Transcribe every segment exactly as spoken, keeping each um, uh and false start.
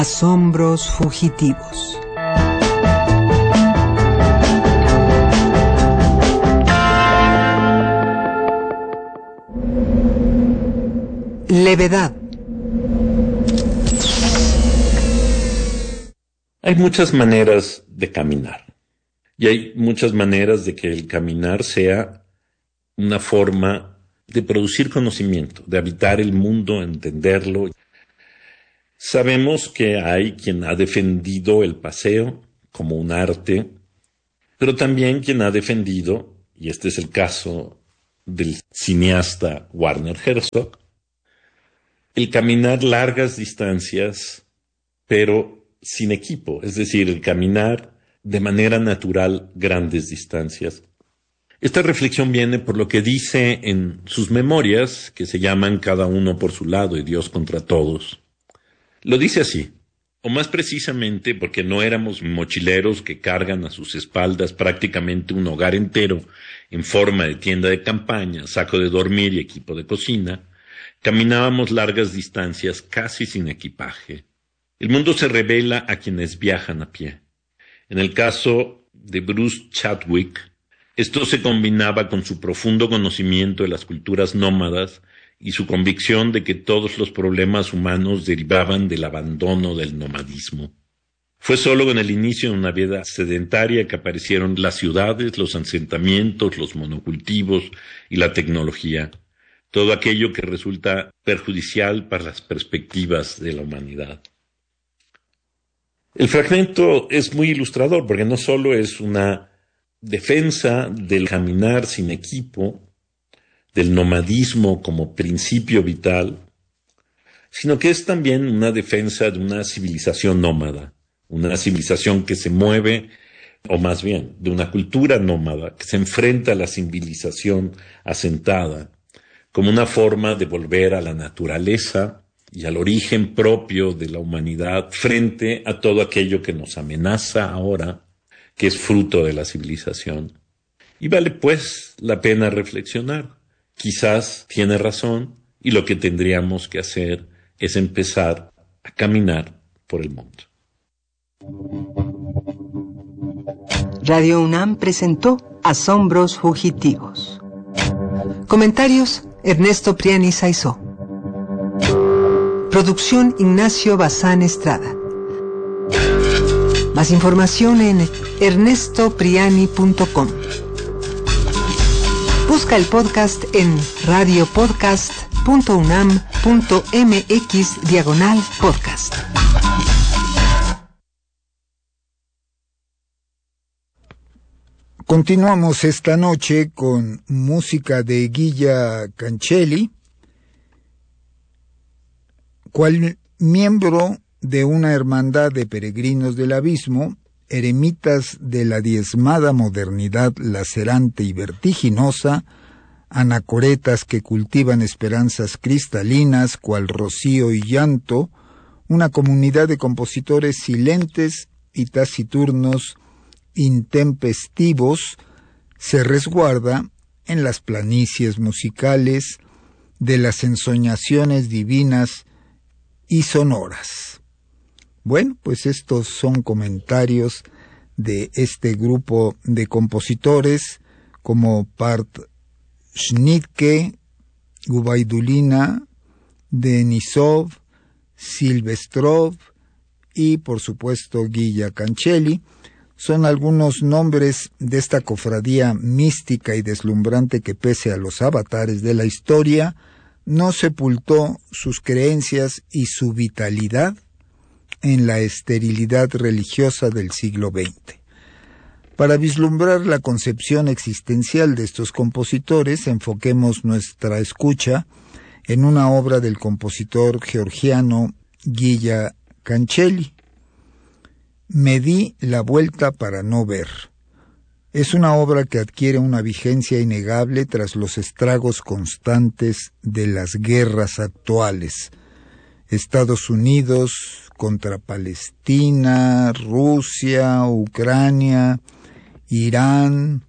Asombros fugitivos. Levedad. Hay muchas maneras de caminar. Y hay muchas maneras de que el caminar sea una forma de producir conocimiento, de habitar el mundo, entenderlo. Sabemos que hay quien ha defendido el paseo como un arte, pero también quien ha defendido, y este es el caso del cineasta Werner Herzog, el caminar largas distancias, pero sin equipo, es decir, el caminar de manera natural grandes distancias. Esta reflexión viene por lo que dice en sus memorias, que se llaman Cada uno por su lado y Dios contra todos. Lo dice así, o más precisamente porque no éramos mochileros que cargan a sus espaldas prácticamente un hogar entero en forma de tienda de campaña, saco de dormir y equipo de cocina. Caminábamos largas distancias casi sin equipaje. El mundo se revela a quienes viajan a pie. En el caso de Bruce Chadwick, esto se combinaba con su profundo conocimiento de las culturas nómadas y su convicción de que todos los problemas humanos derivaban del abandono del nomadismo. Fue solo con el inicio de una vida sedentaria que aparecieron las ciudades, los asentamientos, los monocultivos y la tecnología. Todo aquello que resulta perjudicial para las perspectivas de la humanidad. El fragmento es muy ilustrador porque no solo es una defensa del caminar sin equipo, del nomadismo como principio vital, sino que es también una defensa de una civilización nómada, una civilización que se mueve, o más bien, de una cultura nómada que se enfrenta a la civilización asentada, como una forma de volver a la naturaleza y al origen propio de la humanidad frente a todo aquello que nos amenaza ahora, que es fruto de la civilización. Y vale pues la pena reflexionar. Quizás tiene razón y lo que tendríamos que hacer es empezar a caminar por el mundo. Radio UNAM presentó Asombros fugitivos. Comentarios: Ernesto Priani Saizó. Producción: Ignacio Bazán Estrada. Más información en ernesto priani punto com. Busca el podcast en radiopodcast punto unam punto mx diagonal podcast. Continuamos esta noche con música de Guilla Cancelli, cual miembro de una hermandad de peregrinos del abismo, eremitas de la diezmada modernidad lacerante y vertiginosa, anacoretas que cultivan esperanzas cristalinas, cual rocío y llanto, una comunidad de compositores silentes y taciturnos, intempestivos, se resguarda en las planicies musicales de las ensoñaciones divinas y sonoras. Bueno, pues estos son comentarios de este grupo de compositores como Part Schnittke, Gubaidulina, Denisov, Silvestrov y por supuesto Guilla Cancelli. Son algunos nombres de esta cofradía mística y deslumbrante que, pese a los avatares de la historia, no sepultó sus creencias y su vitalidad en la esterilidad religiosa del siglo veinte. Para vislumbrar la concepción existencial de estos compositores, enfoquemos nuestra escucha en una obra del compositor georgiano Guilla Cancelli. Me di la vuelta para no ver. Es una obra que adquiere una vigencia innegable tras los estragos constantes de las guerras actuales. Estados Unidos contra Palestina, Rusia, Ucrania, Irán.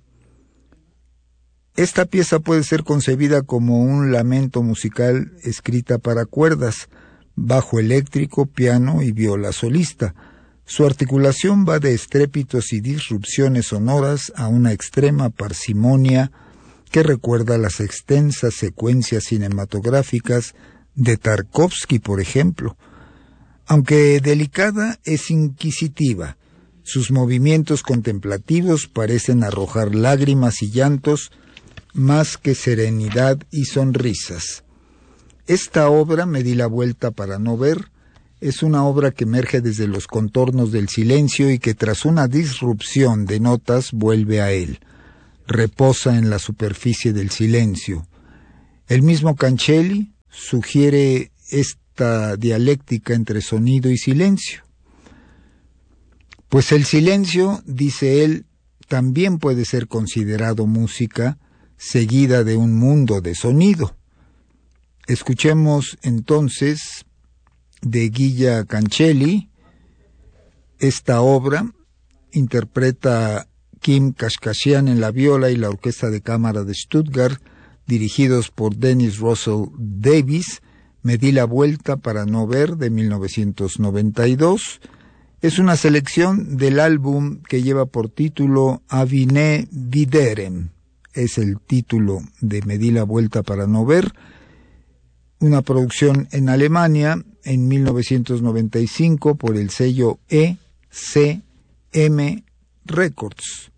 Esta pieza puede ser concebida como un lamento musical escrita para cuerdas, bajo eléctrico, piano y viola solista. Su articulación va de estrépitos y disrupciones sonoras a una extrema parsimonia que recuerda las extensas secuencias cinematográficas de Tarkovsky, por ejemplo. Aunque delicada, es inquisitiva. Sus movimientos contemplativos parecen arrojar lágrimas y llantos más que serenidad y sonrisas. Esta obra, Me di la vuelta para no ver, es una obra que emerge desde los contornos del silencio y que tras una disrupción de notas vuelve a él. Reposa en la superficie del silencio. El mismo Cancelli sugiere esta dialéctica entre sonido y silencio. Pues el silencio, dice él, también puede ser considerado música seguida de un mundo de sonido. Escuchemos entonces de Guilla Cancelli esta obra. Interpreta Kim Kashkashian en la viola y la Orquesta de Cámara de Stuttgart, dirigidos por Dennis Russell Davies. Me di la vuelta para no ver, de mil novecientos noventa y dos. Es una selección del álbum que lleva por título Avine Viderem. Es el título de Me di la vuelta para no ver. Una producción en Alemania en mil novecientos noventa y cinco por el sello E C M Records.